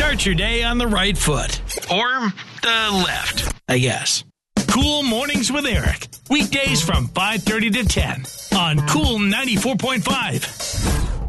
Start your day on the right foot. Or the left, I guess. Cool Mornings with Eric. Weekdays from 5:30 to 10 on Cool 94.5.